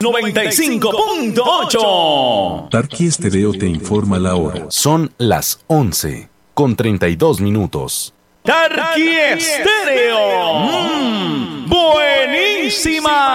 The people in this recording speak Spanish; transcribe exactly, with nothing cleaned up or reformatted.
noventa y cinco punto ocho. Tarqui Estéreo te informa la hora. Son las once con treinta y dos minutos. Tarqui Estéreo. Mm, buenísima.